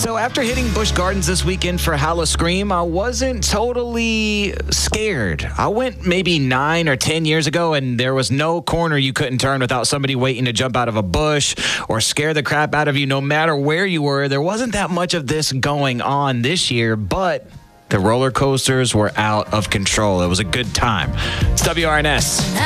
So after hitting Busch Gardens this weekend for Howl-O-Scream, I wasn't totally scared. I went maybe 9 or 10 years ago, and there was no corner you couldn't turn without somebody waiting to jump out of a bush or scare the crap out of you no matter where you were. There wasn't that much of this going on this year, but the roller coasters were out of control. It was a good time. It's WRNS.